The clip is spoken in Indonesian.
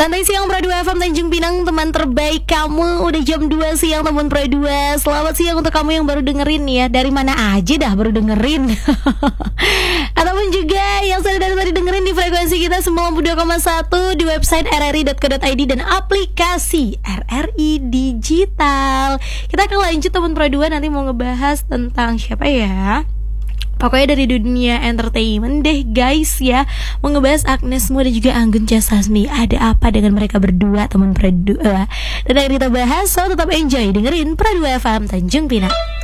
Santai siang Pro 2 FM Tanjung Pinang, teman terbaik kamu. Udah jam 2 siang teman Pro 2. Selamat siang untuk kamu yang baru dengerin ya. Dari mana aja dah baru dengerin. Ataupun juga yang sudah dari tadi dengerin di frekuensi kita 92,1 di website rri.co.id dan aplikasi RRI Digital. Kita akan lanjut teman Pro 2, nanti mau ngebahas tentang siapa ya? Pokoknya dari dunia entertainment deh guys ya. Mau ngebahas Agnes Mo dan juga Anggun C. Sasmi. Ada apa dengan mereka berdua teman Pro 2? Dan akan kita bahas, so tetap enjoy dengerin Pro 2 FM Tanjung Pinang.